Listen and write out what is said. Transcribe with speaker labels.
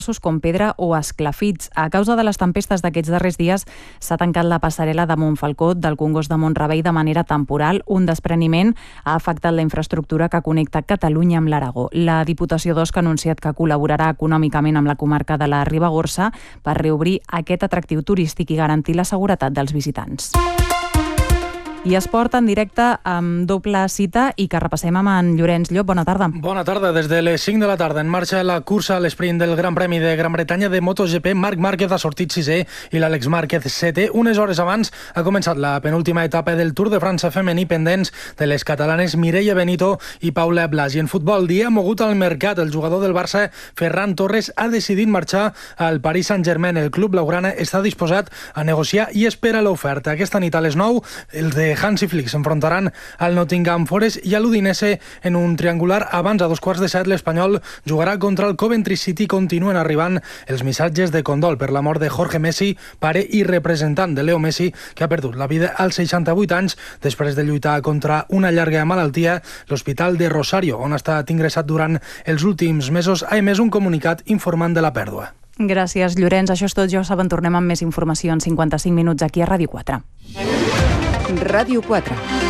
Speaker 1: com pedra o esclafits. A causa de les tempestes d'aquests darrers dies s'ha tancat la passarel·la de Montfalcó del Congost de Mont-rebei de manera temporal. Un despreniment ha afectat la infraestructura que connecta Catalunya amb l'Aragó. La Diputació d'Osca ha anunciat que col·laborarà econòmicament amb la comarca de la Ribagorça per reobrir aquest atractiu turístic i garantir la seguretat dels visitants. I esport en directe amb doble cita i que repassem amb en Llorenç Llop. Bona tarda.
Speaker 2: Bona tarda. Des de les 5 de la tarda en marxa la cursa a l'esprint del Gran Premi de Gran Bretanya de MotoGP. Marc Márquez ha sortit 6è i l'Àlex Márquez 7è. Unes hores abans ha començat la penúltima etapa del Tour de França femení, pendents de les catalanes Mireia Benito i Paula Blasi. En futbol, dia mogut al mercat. El jugador del Barça, Ferran Torres, ha decidit marxar al Paris Saint-Germain. El club blaugrana està disposat a negociar i espera l'oferta. Aquesta nit a les 9, els de Hansi Flick s'enfrontaran al Nottingham Forest i a l'Udinese en un triangular. Abans, a 7:15, l'Espanyol jugarà contra el Coventry City. Continuen arribant els missatges de condol per la mort de Jorge Messi, pare i representant de Leo Messi, que ha perdut la vida als 68 anys després de lluitar contra una llarga malaltia. L'Hospital de Rosario, on ha estat ingressat durant els últims mesos, ha emès un comunicat informant de la pèrdua.
Speaker 1: Gràcies, Llorenç. Això és tot. Ja ho saben, tornem amb més informació en 55 minuts aquí a Ràdio 4.
Speaker 3: Ràdio 4.